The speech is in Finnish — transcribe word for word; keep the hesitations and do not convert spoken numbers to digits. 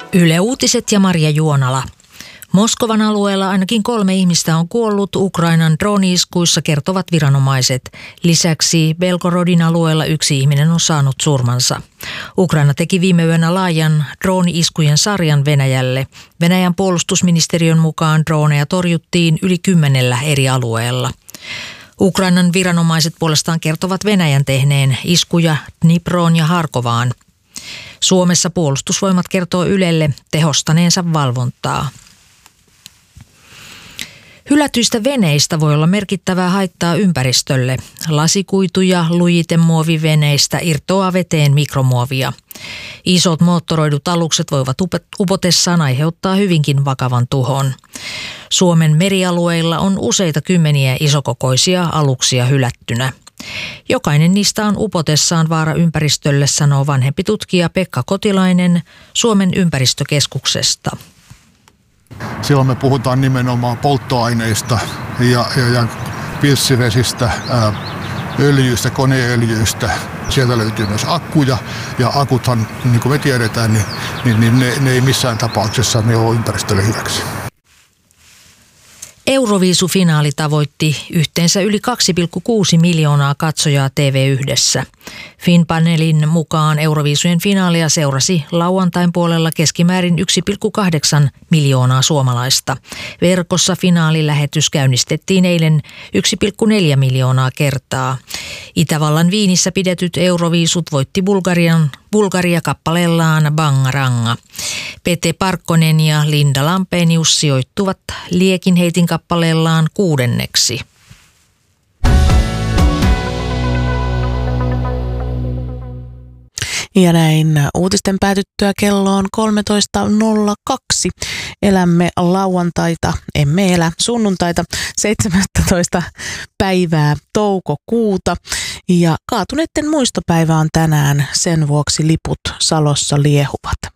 Yle Uutiset ja Maria Juonala. Moskovan alueella ainakin kolme ihmistä on kuollut Ukrainan drooni-iskuissa, kertovat viranomaiset. Lisäksi Belgorodin alueella yksi ihminen on saanut surmansa. Ukraina teki viime yönä laajan drooni-iskujen sarjan Venäjälle. Venäjän puolustusministeriön mukaan droneja torjuttiin yli kymmenellä eri alueella. Ukrainan viranomaiset puolestaan kertovat Venäjän tehneen iskuja Dniproon ja Harkovaan. Suomessa puolustusvoimat kertoo Ylelle tehostaneensa valvontaa. Hylätyistä veneistä voi olla merkittävää haittaa ympäristölle. Lasikuitu- ja lujitemuoviveneistä irtoaa veteen mikromuovia. Isot moottoroidut alukset voivat upotessaan aiheuttaa hyvinkin vakavan tuhon. Suomen merialueilla on useita kymmeniä isokokoisia aluksia hylättynä. Jokainen niistä on upotessaan vaara ympäristölle, sanoo vanhempi tutkija Pekka Kotilainen Suomen ympäristökeskuksesta. Silloin me puhutaan nimenomaan polttoaineista ja, ja, ja pilssivesistä, ää, öljyistä, koneöljyistä. Sieltä löytyy myös akkuja ja akuthan, niin kuin me tiedetään, niin, niin, niin ne, ne ei missään tapauksessa ne ole ympäristölle hyväksi. Euroviisufinaali tavoitti yhteensä yli kaksi pilkku kuusi miljoonaa katsojaa T V yhdessä. Finpanelin mukaan Euroviisujen finaalia seurasi lauantain puolella keskimäärin yksi pilkku kahdeksan miljoonaa suomalaista. Verkossa finaalilähetys käynnistettiin eilen yksi pilkku neljä miljoonaa kertaa. Itävallan Viinissä pidetyt Euroviisut voitti Bulgarian, Bulgaria kappaleellaan Bangaranga. Pete Parkkonen ja Linda Lampenius sijoittuvat Liekinheitin kappaleellaan kuudenneksi. Ja näin uutisten päätyttyä kello on kolmetoista nolla kaksi. Elämme lauantaita, emme elä sunnuntaita, seitsemästoista päivää toukokuuta. Ja kaatuneiden muistopäivä on tänään, sen vuoksi liput Salossa liehuvat.